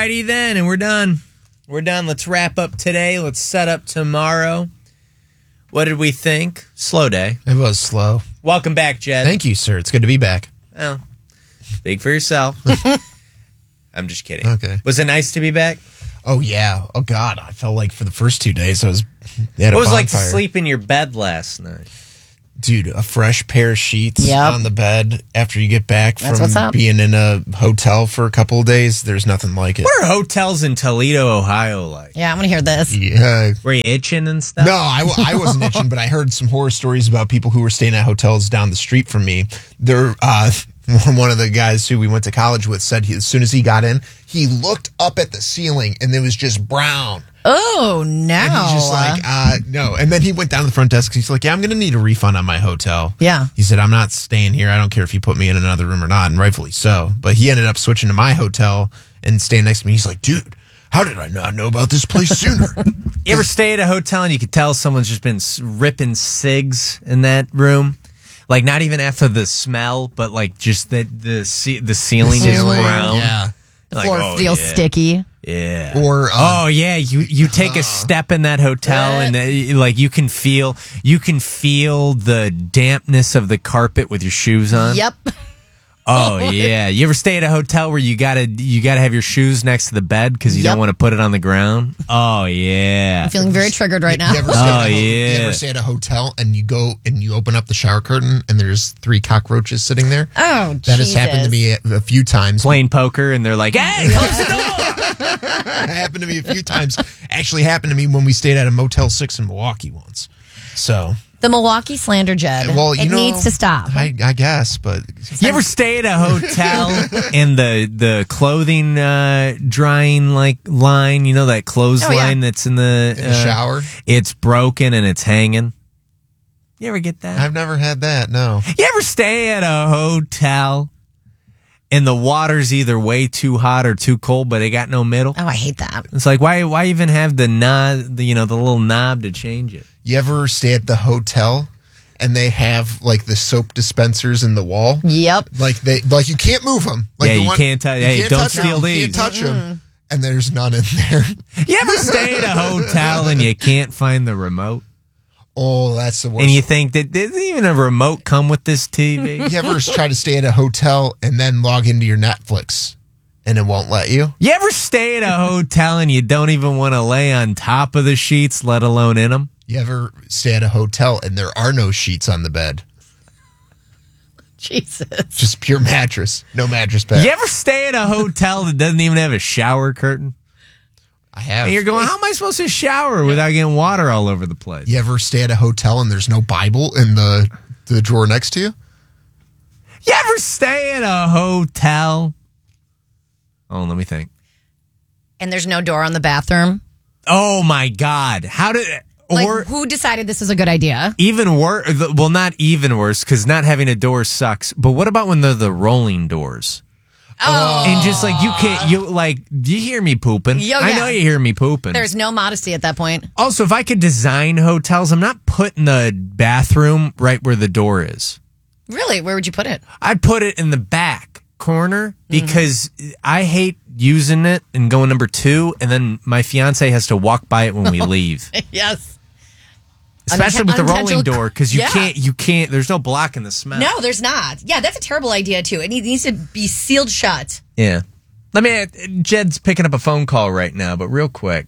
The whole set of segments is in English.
righty then, and we're done. We're done. Let's wrap up today. Let's set up tomorrow. What did we think? Slow day. It was slow. Welcome back, Jed. Thank you, sir. It's good to be back. Well, speak for yourself. I'm just kidding. Okay. Was it nice to be back? Oh, yeah. Oh, God. I felt like for the first 2 days I was What was it like to sleep in your bed last night? Dude, a fresh pair of sheets Yep. on the bed after you get back That's what's from up. being in a hotel for a couple of days. There's nothing like it. What are hotels in Toledo, Ohio like? Yeah, I'm going to hear this. Yeah. Were you itching and stuff? No, I wasn't itching, but I heard some horror stories about people who were staying at hotels down the street from me. They're, one of the guys who we went to college with said as soon as he got in, he looked up at the ceiling and it was just brown. Oh, no. And he's just like, no. And then he went down to the front desk. He's like, yeah, I'm going to need a refund on my hotel. Yeah. He said, I'm not staying here. I don't care if you put me in another room or not. And rightfully so. But he ended up switching to my hotel and staying next to me. He's like, dude, how did I not know about this place sooner? You ever stay at a hotel and you could tell someone's just been ripping cigs in that room? Like, not even after the smell, but like just the ceiling is brown. Yeah. The Like, floor oh, feels yeah. sticky. Yeah. Or you take a step in that hotel and like you can feel the dampness of the carpet with your shoes on. Yep. Oh yeah. You ever stay at a hotel where you gotta have your shoes next to the bed because you don't want to put it on the ground? Oh yeah. I'm feeling very triggered right now. You ever stay at a hotel and you go and you open up the shower curtain and there's 3 cockroaches sitting there? Oh, That has happened to me a few times. Playing poker and they're like, hey, close the door. It happened to me a few times. Actually happened to me when we stayed at a Motel 6 in Milwaukee once. So, The Milwaukee slander, Jed. well, it needs to stop. I guess, but You ever stay at a hotel and the clothing drying line, you know, that clothesline that's in the shower? It's broken and it's hanging. You ever get that? I've never had that. No. You ever stay at a hotel and the water's either way too hot or too cold, but they got no middle? Oh, I hate that. It's like, why even have the knob, the little knob to change it? You ever stay at the hotel and they have like the soap dispensers in the wall? Yep. Like you can't move them. Like Yeah, the you one- can't touch. Hey, don't steal them. these. You can't touch them. And there's none in there. You ever stay at a hotel and you can't find the remote? Oh, that's the worst. And you think that doesn't even a remote come with this TV? You ever try to stay at a hotel and then log into your Netflix and it won't let you? You ever stay at a hotel and you don't even want to lay on top of the sheets, let alone in them? You ever stay at a hotel and there are no sheets on the bed? Jesus. Just pure mattress. No mattress pad. You ever stay at a hotel that doesn't even have a shower curtain? I have. And you're going, how am I supposed to shower without getting water all over the place? You ever stay at a hotel and there's no Bible in the drawer next to you? You ever stay at a hotel? Oh, let me think. And there's no door on the bathroom? Oh, my God. How did... Like, who decided this is a good idea? Even worse, well, not even worse, because not having a door sucks. But what about when they're the rolling doors? Oh. And just like do you hear me pooping? Yo, I yeah. know you hear me pooping. There's no modesty at that point. Also, if I could design hotels, I'm not putting the bathroom right where the door is. Really? Where would you put it? I'd put it in the back corner because I hate using it and going number 2, and then my fiance has to walk by it when we leave. Yes. Especially with the rolling Unintentional- door, because you Yeah. can't, there's no blocking the smell. No, there's not. Yeah, that's a terrible idea, too. It needs to be sealed shut. Yeah. Jed's picking up a phone call right now, but real quick.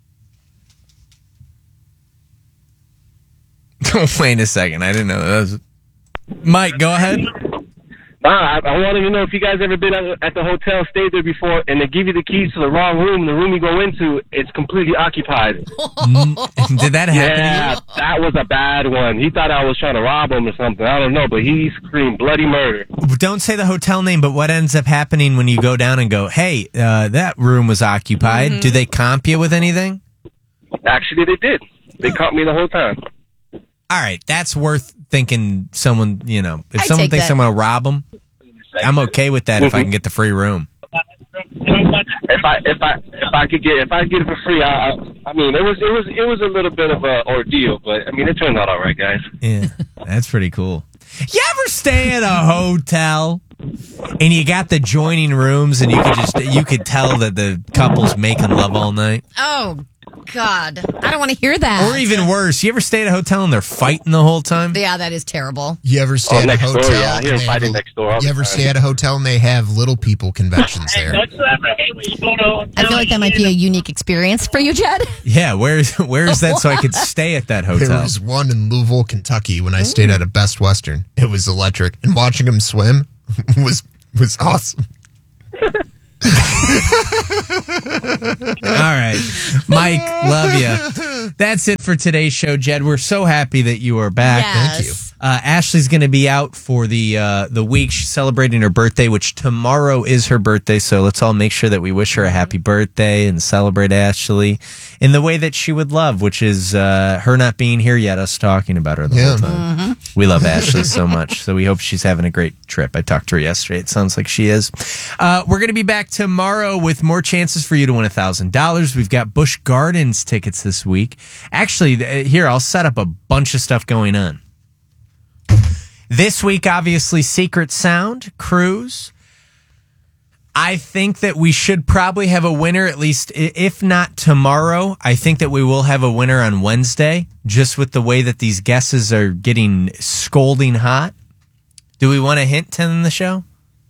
Wait a second. I didn't know that was... Mike, go ahead. I wanted to know if you guys ever been at the hotel, stayed there before, and they give you the keys to the wrong room. The room you go into, it's completely occupied. Did that happen Yeah, to you? that was a bad one. He thought I was trying to rob him or something. I don't know, but he screamed bloody murder. Don't say the hotel name, but what ends up happening when you go down and go, hey, that room was occupied? Do they comp you with anything? Actually, they did. They caught me the whole time. All right, that's worth thinking someone, if I'd someone take thinks that. I'm going to rob them, I'm okay with that if I can get the free room. If I could get it for free, I mean, it was a little bit of an ordeal, but I mean, it turned out all right, guys. Yeah, that's pretty cool. You ever stay at a hotel And you got the joining rooms, and you could tell that the couple's making love all night. Oh, God. I don't want to hear that. Or even worse, you ever stay at a hotel and they're fighting the whole time? Yeah, that is terrible. You ever stay at a next hotel? door, yeah. I hear and they fighting have- next door all You the ever time. stay at a hotel and they have little people conventions there? I feel like that might be a unique experience for you, Jed. Yeah, where's that so I could stay at that There hotel? was one in Louisville, Kentucky when I stayed at a Best Western. It was electric. And watching them swim was awesome. All right. Mike, love you. That's it for today's show, Jed. We're so happy that you are back. Thank you. Ashley's going to be out for the week. She's celebrating her birthday, which tomorrow is her birthday. So let's all make sure that we wish her a happy birthday and celebrate Ashley in the way that she would love, which is her not being here yet, us talking about her the whole time. We love Ashley so much. So we hope she's having a great trip. I talked to her yesterday. It sounds like she is. We're going to be back tomorrow with more chances for you to win $1,000. We've got Busch Gardens tickets this week. Actually, here, I'll set up a bunch of stuff going on. This week, obviously, Secret Sound, Cruise. I think that we should probably have a winner, at least if not tomorrow. I think that we will have a winner on Wednesday, just with the way that these guesses are getting scolding hot. Do we want a hint to end the show?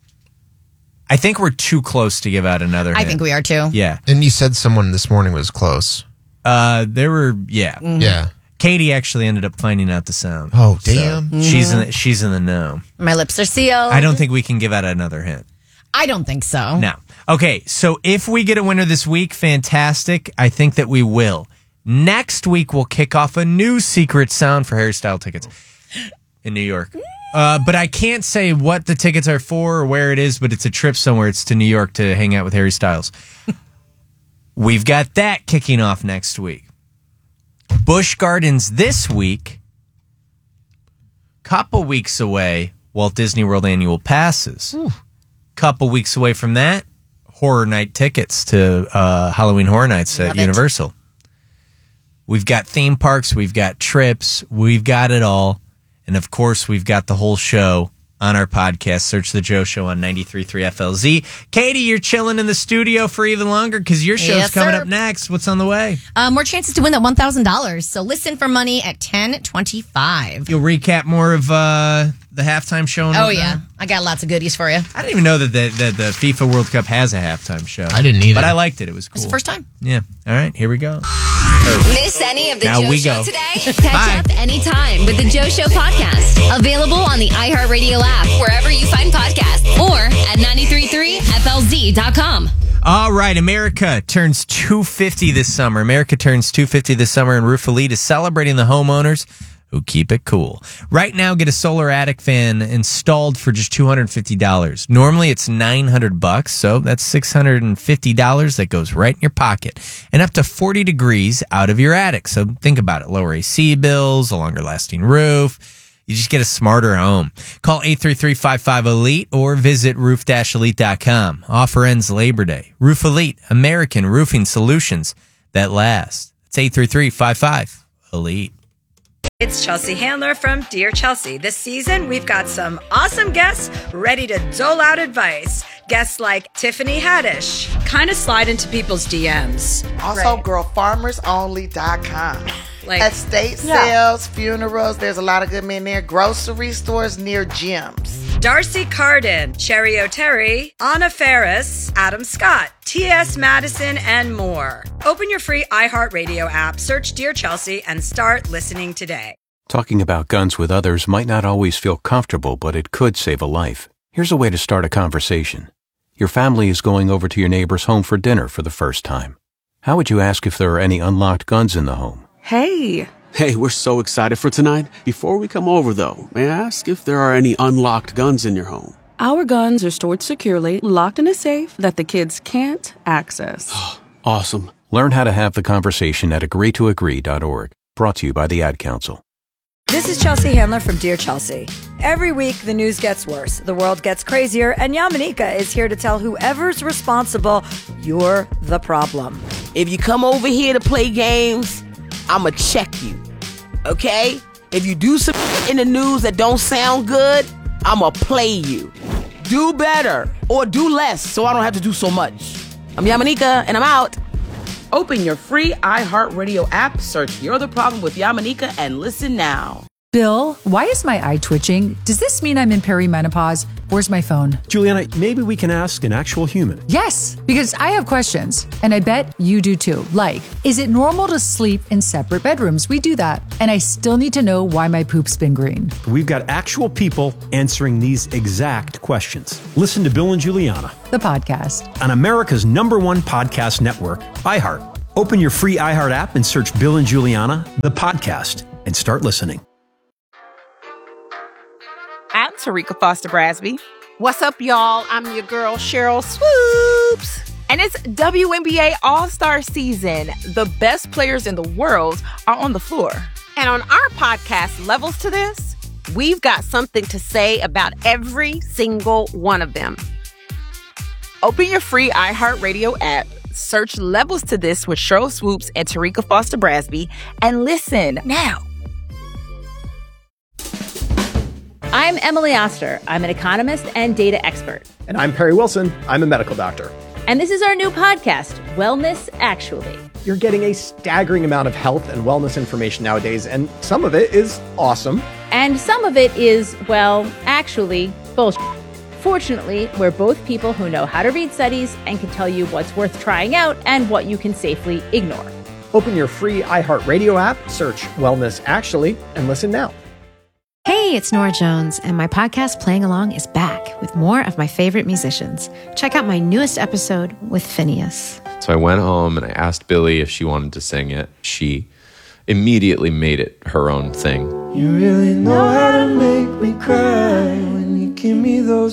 I think we're too close to give out another hint. I think we are too. Yeah. And you said someone this morning was close. There were, yeah. Yeah. Katie actually ended up finding out the sound. Oh, damn. So she's in the know. My lips are sealed. I don't think we can give out another hint. I don't think so. No. Okay, so if we get a winner this week, fantastic. I think that we will. Next week, we'll kick off a new Secret Sound for Harry Styles tickets in New York. But I can't say what the tickets are for or where it is, but it's a trip somewhere. It's to New York to hang out with Harry Styles. We've got that kicking off next week. Busch Gardens this week. Couple weeks away, Walt Disney World annual passes. Couple weeks away from that, Horror Night tickets to Halloween Horror Nights at Universal. We've got theme parks, we've got trips, we've got it all. And of course, we've got the whole show on our podcast. Search The Joe Show on 93.3 FLZ. Katie, you're chilling in the studio for even longer because your show's Yes, coming sir. up next. What's on the way? More chances to win that $1,000. So listen for money at 10:25. You'll recap more of the halftime show. And Oh, whatnot? yeah. I got lots of goodies for you. I didn't even know that the FIFA World Cup has a halftime show. I didn't either. But I liked it. It was cool. It's the first time. Yeah. All right, here we go. Miss any of the Now Joe we Show go. today? Catch up anytime with the Joe Show podcast. Available on the iHeartRadio app, wherever you find podcasts, or at 933FLZ.com. All right, America turns 250 this summer. America turns 250 this summer, and Roof Elite is celebrating the homeowners who keep it cool. Right now, get a solar attic fan installed for just $250. Normally, it's $900, so that's $650 that goes right in your pocket, and up to 40 degrees out of your attic. So think about it: lower AC bills, a longer lasting roof. You just get a smarter home. Call 833-55-ELITE or visit roof-elite.com. Offer ends Labor Day. Roof Elite, American roofing solutions that last. It's 833-55-ELITE. It's Chelsea Handler from Dear Chelsea. This season, we've got some awesome guests ready to dole out advice. Guests like Tiffany Haddish, kind of slide into people's DMs. Also, girlfarmersonly.com. Like- Estate sales, funerals, there's a lot of good men there. Grocery stores near gyms. Darcy Carden, Cherry O'Terry, Anna Ferris, Adam Scott, T.S. Madison, and more. Open your free iHeartRadio app, search Dear Chelsea, and start listening today. Talking about guns with others might not always feel comfortable, but it could save a life. Here's a way to start a conversation. Your family is going over to your neighbor's home for dinner for the first time. How would you ask if there are any unlocked guns in the home? Hey, we're so excited for tonight. Before we come over, though, may I ask if there are any unlocked guns in your home? Our guns are stored securely, locked in a safe that the kids can't access. Awesome. Learn how to have the conversation at agreetoagree.org. Brought to you by the Ad Council. This is Chelsea Handler from Dear Chelsea. Every week, the news gets worse, the world gets crazier, and Yamanika is here to tell whoever's responsible, you're the problem. If you come over here to play games, I'ma check you, okay? If you do some in the news that don't sound good, I'ma play you. Do better or do less so I don't have to do so much. I'm Yamanika, and I'm out. Open your free iHeartRadio app, search You're the Problem with Yamanika, and listen now. Bill, why is my eye twitching? Does this mean I'm in perimenopause? Where's my phone? Juliana, maybe we can ask an actual human. Yes, because I have questions, and I bet you do too. Like, is it normal to sleep in separate bedrooms? We do that. And I still need to know why my poop's been green. We've got actual people answering these exact questions. Listen to Bill and Juliana, the podcast, on America's #1 podcast network, iHeart. Open your free iHeart app and search Bill and Juliana, the podcast, and start listening. I'm Tarika Foster Brasby. What's up, y'all? I'm your girl, Cheryl Swoops. And it's WNBA All-Star season. The best players in the world are on the floor. And on our podcast, Levels to This, we've got something to say about every single one of them. Open your free iHeartRadio app, search Levels to This with Cheryl Swoops and Tarika Foster Brasby, and listen now. I'm Emily Oster. I'm an economist and data expert. And I'm Perry Wilson. I'm a medical doctor. And this is our new podcast, Wellness Actually. You're getting a staggering amount of health and wellness information nowadays, and some of it is awesome. And some of it is, well, actually, bullshit. Fortunately, we're both people who know how to read studies and can tell you what's worth trying out and what you can safely ignore. Open your free iHeartRadio app, search Wellness Actually, and listen now. Hey, it's Nora Jones, and my podcast Playing Along is back with more of my favorite musicians. Check out my newest episode with Phineas. So I went home and I asked Billy if she wanted to sing it. She immediately made it her own thing. You really know how to make me cry when you give me those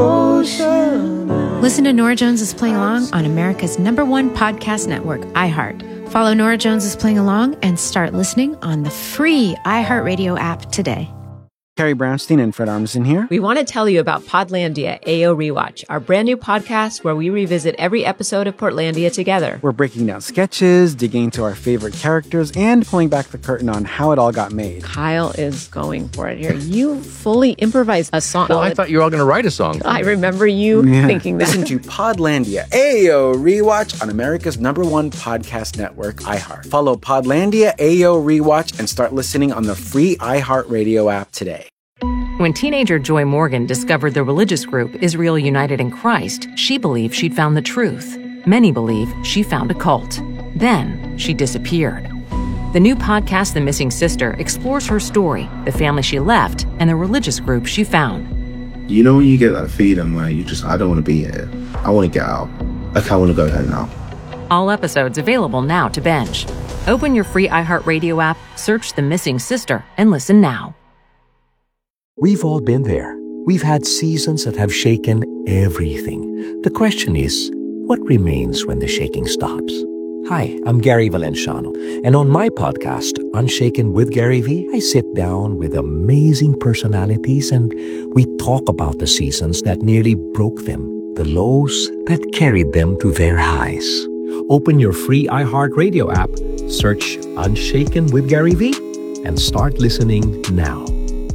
ocean eyes. Listen to Nora Jones is Playing Along on America's #1 podcast network, iHeart. Follow Nora Jones is Playing Along and start listening on the free iHeartRadio app today. Carrie Brownstein and Fred Armisen here. We want to tell you about Podlandia AO Rewatch, our brand new podcast where we revisit every episode of Portlandia together. We're breaking down sketches, digging into our favorite characters, and pulling back the curtain on how it all got made. Kyle is going for it here. You fully improvised a song. Well, I thought you were all going to write a song. I remember you thinking that. Listen to Podlandia AO Rewatch on America's #1 podcast network, iHeart. Follow Podlandia AO Rewatch and start listening on the free iHeartRadio app today. When teenager Joy Morgan discovered the religious group Israel United in Christ, she believed she'd found the truth. Many believe she found a cult. Then she disappeared. The new podcast, The Missing Sister, explores her story, the family she left, and the religious group she found. You know when you get that feeling where I don't want to be here. I want to get out. Like I want to go home now. All episodes available now to binge. Open your free iHeartRadio app, search The Missing Sister, and listen now. We've all been there. We've had seasons that have shaken everything. The question is, what remains when the shaking stops? Hi, I'm Gary Valenciano, and on my podcast, Unshaken with Gary V, I sit down with amazing personalities and we talk about the seasons that nearly broke them, the lows that carried them to their highs. Open your free iHeartRadio app, search Unshaken with Gary V, and start listening now.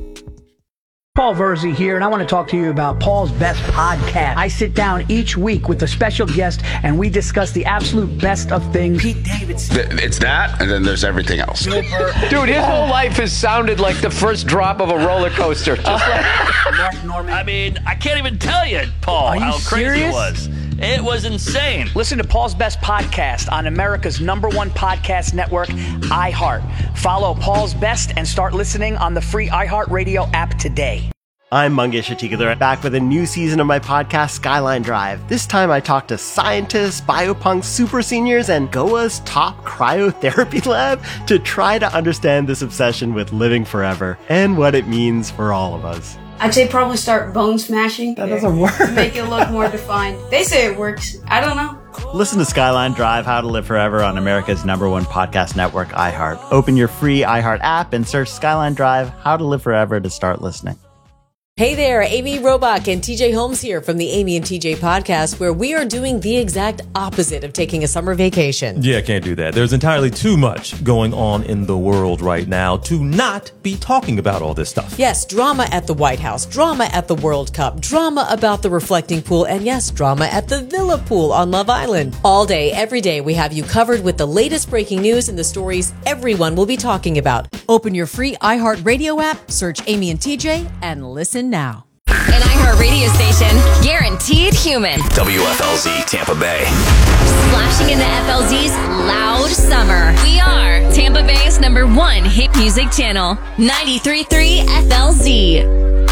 Paul Verzi here, and I want to talk to you about Paul's Best Podcast. I sit down each week with a special guest, and we discuss the absolute best of things. Pete Davidson. It's that, and then there's everything else. Dude, his whole life has sounded like the first drop of a roller coaster. Just like Mark Norman. I mean, I can't even tell you, Paul, how crazy it was. It was insane. Listen to Paul's Best Podcast on America's #1 podcast network, iHeart. Follow Paul's Best and start listening on the free iHeartRadio app today. I'm Mangesh Hattikudur, back with a new season of my podcast, Skyline Drive. This time I talk to scientists, biopunks, super seniors, and Goa's top cryotherapy lab to try to understand this obsession with living forever and what it means for all of us. I'd say probably start bone smashing. That doesn't work. Make it look more defined. They say it works. I don't know. Listen to Skyline Drive, How to Live Forever on America's #1 podcast network, iHeart. Open your free iHeart app and search Skyline Drive, How to Live Forever to start listening. Hey there, Amy Robach and TJ Holmes here from the Amy and TJ podcast, where we are doing the exact opposite of taking a summer vacation. Yeah, can't do that. There's entirely too much going on in the world right now to not be talking about all this stuff. Yes, drama at the White House, drama at the World Cup, drama about the reflecting pool, and yes, drama at the Villa Pool on Love Island. All day, every day, we have you covered with the latest breaking news and the stories everyone will be talking about. Open your free iHeartRadio app, search Amy and TJ, and listen now. An iHeart radio station, guaranteed human. WFLZ Tampa Bay. Splashing into FLZ's loud summer. We are Tampa Bay's #1 hit music channel, 93.3 FLZ.